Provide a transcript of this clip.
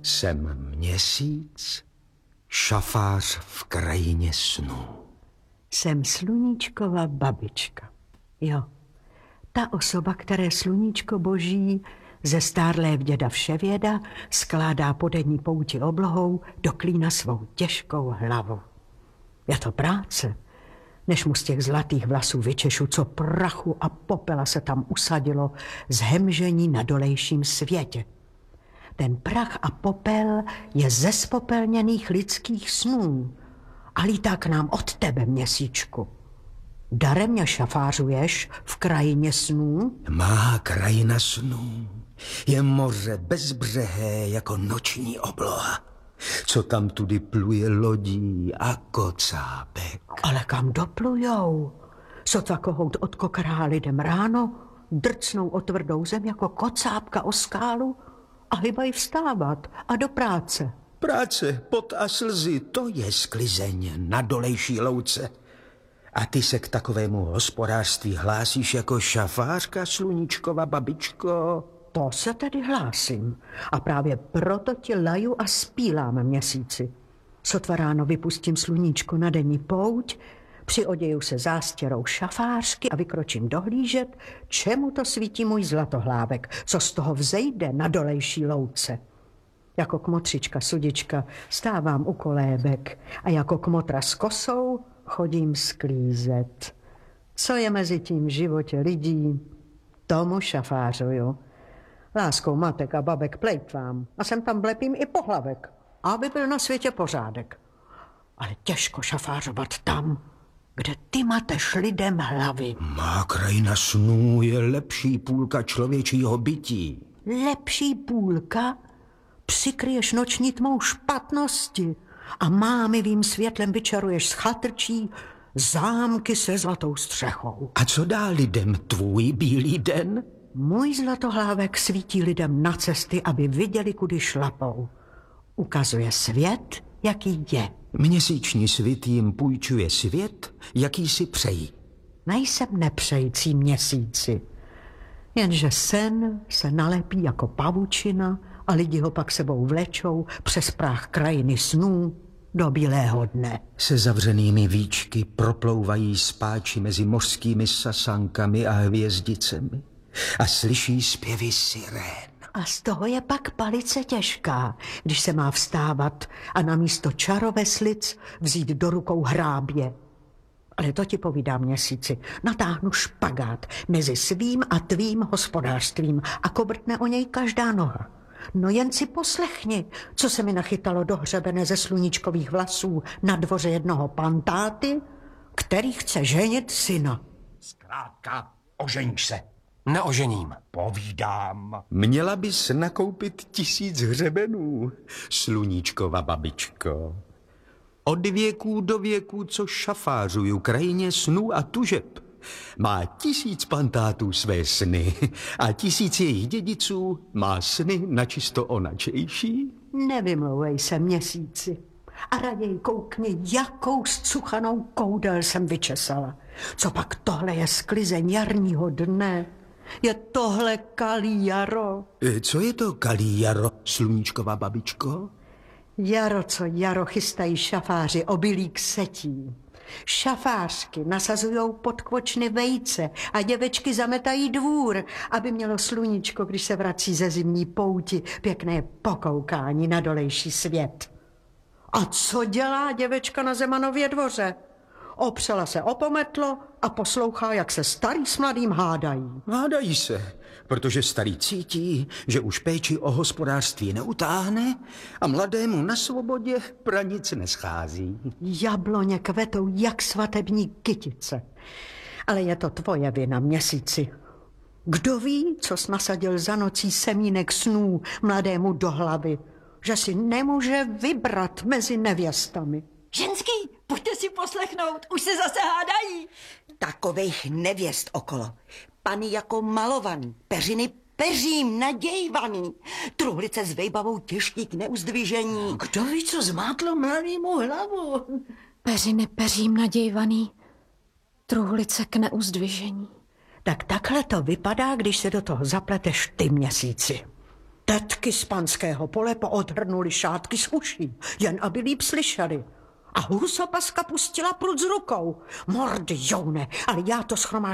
Jsem Měsíc, šafář v krajině snů. Jsem Sluníčkova babička. Jo, ta osoba, které sluníčko boží ze stárlé vděda vševěda skládá po denní pouti oblohou do klína svou těžkou hlavu. Je to práce, než mu z těch zlatých vlasů vyčešu, co prachu a popela se tam usadilo z hemžení na dolejším světě. Ten prach a popel je ze spopelněných lidských snů a lítá k nám od tebe, Měsíčku. Daremně šafářuješ v krajině snů? Má krajina snů je moře bezbřehé jako noční obloha, co tam tudy pluje lodí a kocábek. Ale kam doplujou? Sotva kohout odkokrá lidem ráno, drcnou o tvrdou zem jako kocábka o skálu a hybají vstávat a do práce. Práce, pot a slzy, to je sklizeň na dolejší louce. A ty se k takovému hospodářství hlásíš jako šafářka, Sluníčkova babičko? To se tedy hlásím. A právě proto ti laju a spílám, Měsíci. Sotva ráno vypustím sluníčko na denní pouť, přioděju se zástěrou šafářky a vykročím dohlížet, čemu to svítí můj zlatohlávek, co z toho vzejde na dolejší louce. Jako kmotřička sudička stávám u kolébek a jako kmotra s kosou chodím sklízet. Co je mezi tím v životě lidí, tomu šafářuju. Láskou matek a babek plejtvám a sem tam blepím i pohlavek, aby byl na světě pořádek. Ale těžko šafářovat tam, kde ty mateš lidem hlavy. Má krajina snů je lepší půlka člověčího bytí. Lepší půlka? Přikryješ noční tmou špatnosti a mámivým světlem vyčaruješ z chatrčí zámky se zlatou střechou. A co dá lidem tvůj bílý den? Můj zlatohlávek svítí lidem na cesty, aby viděli, kudy šlapou. Ukazuje svět, jaký je. Měsíční svit jim půjčuje svět, jaký si přejí. Nejsem nepřející Měsíci, jenže sen se nalepí jako pavučina a lidi ho pak sebou vlečou přes práh krajiny snů do bílého dne. Se zavřenými víčky proplouvají spáči mezi mořskými sasankami a hvězdicemi a slyší zpěvy sirén. A z toho je pak palice těžká, když se má vstávat a namísto čaroveslic vzít do rukou hrábě. Ale to ti povídám, Měsíci, natáhnu špagát mezi svým a tvým hospodářstvím a kobrtne o něj každá noha. No jen si poslechni, co se mi nachytalo do hřebene ze sluníčkových vlasů na dvoře jednoho pantáty, který chce ženit syna. Zkrátka, ožeň se. Neožením. Povídám. Měla bys nakoupit 1000 hřebenů, Sluníčkova babičko. Od věků do věků, co šafářuju krajině snů a tužeb, má 1000 pantátů své sny a 1000 jejich dědiců má sny načisto onačejší. Nevymlouvej se, Měsíci. A raději koukni, jakou zcuchanou koudel jsem vyčesala. Co pak tohle je sklizeň jarního dne? Je tohle kalí jaro? Co je to kalí jaro, Sluníčkova babičko? Jaro, co jaro chystají šafáři obilík setí. Šafářky nasazujou pod kvočny vejce a děvečky zametají dvůr, aby mělo sluníčko, když se vrací ze zimní pouti, pěkné pokoukání na dolejší svět. A co dělá děvečka na Zemanově dvoře? Opřela se o pometlo a poslouchá, jak se starý s mladým hádají. Hádají se, protože starý cítí, že už péči o hospodářství neutáhne a mladému na svobodě pranic neschází. Jabloně kvetou jak svatební kytice. Ale je to tvoje vina, Měsíci. Kdo ví, co jsi nasadil za nocí semínek snů mladému do hlavy, že si nemůže vybrat mezi nevěstami. Ženský, pojďte si poslechnout, už se zase hádají. Takovejch nevěst okolo. Pany jako malovaný, peřiny peřím nadějvaný, truhlice s vejbavou těžký k neuzdvižení. Kdo ví, co zmátlo mladýmu hlavu? Peřiny peřím nadějvaný, truhlice k neuzdvižení. Tak takhle to vypadá, když se do toho zapleteš ty, Měsíci. Tetky z panského pole poodhrnuli šátky z uší, jen aby líp slyšeli. A husopaska pustila prut z rukou. Mordy, joune, ale já to schromáždím